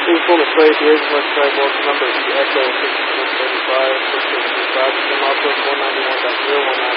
This is Fulton Freight, the agent West Sidewalk, number is Echo 6635, 675, come out to 491.019.